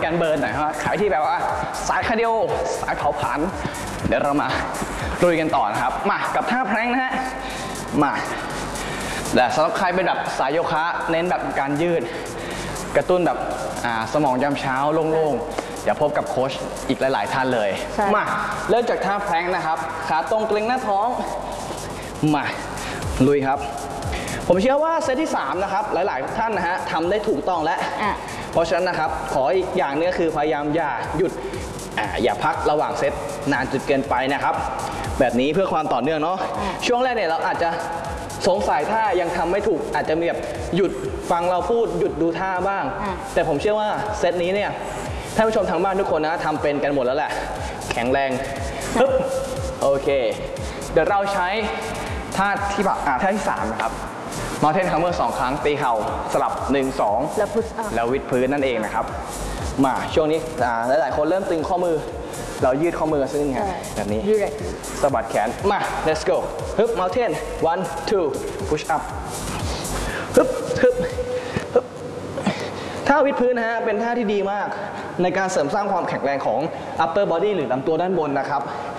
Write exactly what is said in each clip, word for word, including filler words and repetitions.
การเบิร์นหน่อยครับใครที่แบบว่าสายคาร์ดิโอสายเผาผลาญเดี๋ยวเรามาลุยกันต่อนะครับมากับท่าแพลงนะฮะมาแต่สำหรับใครเป็นแบบสายโยคะเน้นแบบการยืดกระตุ้นแบบสมองยามเช้าโล่งๆเดี๋ยวพบกับโค้ชอีกหลายๆท่านเลยมาเริ่มจากท่าแพลงนะครับขาตรงเกร็งหน้าท้องมาลุยครับผมเชื่อว่าเซตที่สามนะครับหลายๆท่านนะฮะทำได้ถูกต้องแล้วเพราะฉะนั้นนะครับขออีกอย่างนึงก็คือพยายามอย่าหยุดอย่าพักระหว่างเซตนานจนเกินไปนะครับแบบนี้เพื่อความต่อเนื่องเนาะช่วงแรกเนี่ยเราอาจจะสงสัยท่ายังทำไม่ถูกอาจจะมีแบบหยุดฟังเราพูดหยุดดูท่าบ้างแต่ผมเชื่อว่าเซตนี้เนี่ยท่านผู้ชมทางบ้านทุกคนนะทำเป็นกันหมดแล้วแหละแข็งแรงปึ๊บโอเคเดี๋ยวเราใช้ท่าที่แบบท่าที่สามนะครับมาเทนคัมเมอร์สองครั้งตีเข่าสลับหนึ่งสองแล้วพุชอัพแล้ววิดพื้นนั่นเองนะครับมาช่วงนี้หลายๆคนเริ่มตึงข้อมือเรายืดข้อมือซึ่งไงแบบนี้สะบัดแขนมา let's go ฮึบ mountain one two push up ฮึบฮึบฮึบท่าวิดพื้นนะฮะเป็นท่าที่ดีมากในการเสริมสร้างความแข็งแรงของ upper body หรือลำตัวด้านบนนะครับ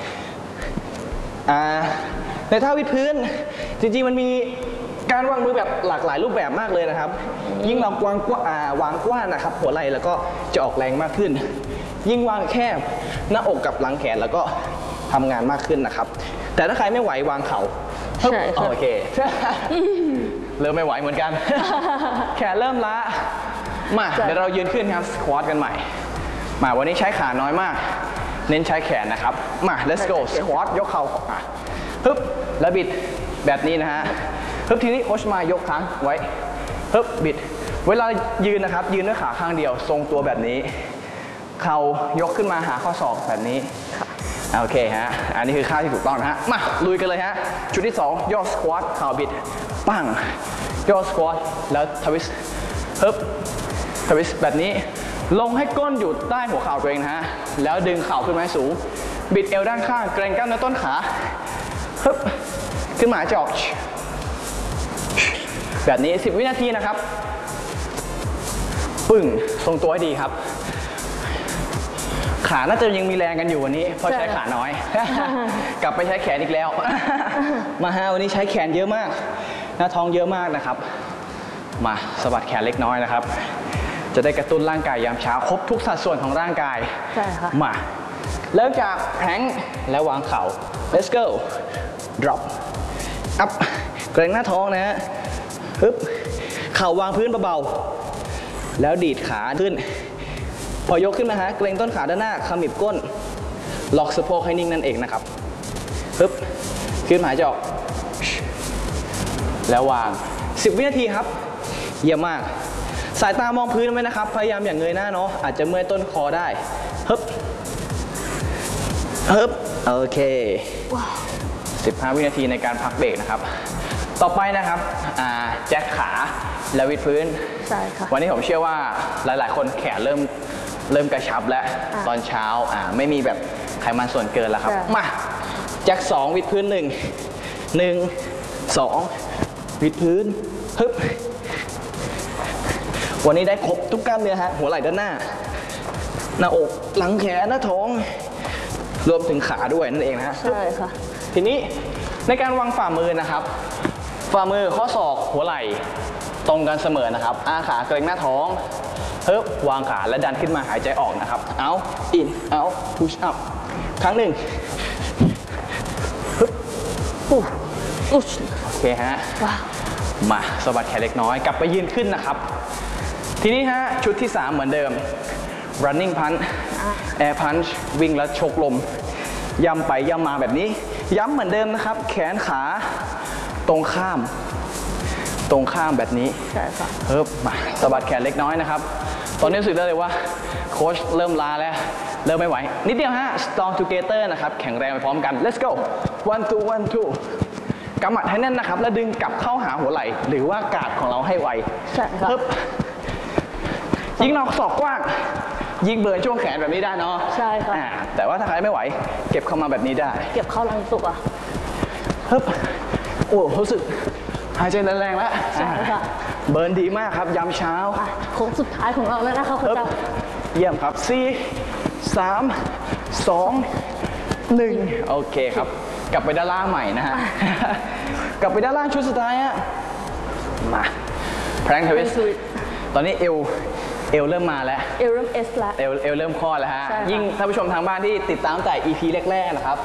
ในท่าวิดพื้นจริงๆมันมีการวางมือแบบหลากหลายรูปแบบมากเลยนะครับยิ่งเราวางกว้างวางกว้างนะครับหัวไหล่แล้วก็จะออกแรงมากขึ้นยิ่งวางแคบหน้าอกกับหลังแขนแล้วก็ทำงานมากขึ้นนะครับแต่ถ้าใครไม่ไหววางเข่าโอเคเริ่มไม่ไหวเหมือนกันแขนเริ่มล้ามาเดี๋ยวเรายืนขึ้นครับสควอตกันใหม่มาวันนี้ใช้ขาน้อยมากเน้นใช้แขนนะครับมา let's go สควอตยกเข่าฮึบแล้วบิดแบบนี้นะฮะฮึบทีนี้โค้ชมายกค้างไว้ฮึบบิดเวลายืนนะครับยืนด้วยขาข้างเดียวทรงตัวแบบนี้เข่ายกขึ้นมาหาข้อศอกแบบนี้โอเคฮะอันนี้คือท่าที่ถูกต้องนะฮะมาลุยกันเลยฮะชุดที่สองย่อสควอตเข่าบิดปั้งย่อสควอตแล้วทวิสต์ฮึบทวิสต์แบบนี้ลงให้ก้นอยู่ใต้หัวเข่าตัวเองนะฮะแล้วดึงเข่าขึ้นมาให้สูงบิดเอวด้านข้างเกร็งกล้ามเนื้อต้นขาฮึบขึ้นมาจะออกแบบนี้สิบวินาทีนะครับปึ้งทรงตัวให้ดีครับขาน่าจะยังมีแรงกันอยู่วันนี้เพราะใช้ขาน้อยกลับไปใช้แขนอีกแล้วมาฮะวันนี้ใช้แขนเยอะมากหน้าท้องเยอะมากนะครับมาสะบัดแขนเล็กน้อยนะครับจะได้กระตุ้นร่างกายยามเช้าครบทุกสัดส่วนของร่างกายใช่ค่ะมาเริ่มจากแพลงแล้ววางเข่า let's go drop up เกร็งหน้าท้องนะฮะฮึบเข่าวางพื้นเบาๆแล้วดีดขาขึ้นพอยกขึ้นมาฮะเกร็งต้นขาด้านหน้าขมิบก้นล็อกสะโพกให้นิ่งนั่นเองนะครับฮึบขึ้นหายใจออกแล้ววางสิบวินาทีครับเยี่ยมมากสายตามองพื้นไว้นะครับพยายามอย่างเงยหน้าเนาะอาจจะเมื่อยต้นคอได้ฮึบฮึบโอเคสิบห้าวินาทีในการพักเบรกนะครับต่อไปนะครับแจ็คขาและวิดพื้นใช่ค่ะวันนี้ผมเชื่อว่าหลายๆคนแขนเริ่มเริ่มกระชับแล้วตอนเช้าไม่มีแบบไขมันส่วนเกินแล้วครับมาแจ็คสองวิดพื้นหนึ่งหนึ่งสองวิดพื้นฮึบวันนี้ได้ครบทุกกล้ามเนื้อฮะหัวไหล่ด้านหน้าหน้าอกหลังแขนหน้าท้องรวมถึงขาด้วยนั่นเองนะใช่ค่ะทีนี้ในการวางฝ่ามือนะครับฝ่ามือข้อศอกหัวไหล่ตรงกันเสมอนะครับอาขาเกร็งหน้าท้องเฮ้ยวางขาและดันขึ้นมาหายใจออกนะครับเอาอินเอาพุชอัพครั้งหนึ่งฮึบปุ๊บโอเคฮะมาสะบัดแขนเล็กน้อยกลับไปยืนขึ้นนะครับทีนี้ฮะชุดที่สามเหมือนเดิม running punch air punch วิ่งแล้วชกลมย่ำไปย่ำมาแบบนี้ย้ำเหมือนเดิมนะครับแขนขาตรงข้ามตรงข้ามแบบนี้ใช่ค่ะเฮ้ยมาสะบัดแขนเล็กน้อยนะครับตอนนี้รู้สึกได้เลยว่าโค้ชเริ่มล้าแล้วเริ่มไม่ไหวนิดเดียวฮะ strong together นะครับแข็งแรงไปพร้อมกัน let's go one two one two กำหมัดให้แน่นนะครับแล้วดึงกลับเข้าหาหัวไหล่หรือว่ากาดของเราให้ไวใช่ครับยิงนอกศอกกว้างยิงเบิร์นช่วงแขนแบบนี้ได้เนาะใช่ครับแต่ว่าถ้าใครไม่ไหวเก็บเข้ามาแบบนี้ได้เก็บเข้าลำตัวฮึบโอ้รู้สึกหายใจแรงๆแล้วใช่ค่ะเบิร์นดีมากครับยามเช้าโค้งสุดท้ายของเราแล้วนะครับคุณเจ้าเยี่ยมครับสี่สามสองหนึ่งโอเคครับกลับไปด้านล่างใหม่นะฮะ กลับไปด้านล่างชุดสุดท้ายฮะมาแพลงทวิสต์ตอนนี้เอวเอวเริ่มมาแล้วเอลเริ่มเอสแล้วเอวเอวเริ่มคลอดแล้วฮะใช่ค่ะยิ่งท่านผู้ชมทางบ้านที่ติดตามแต่ อี พี แรกๆนะครับ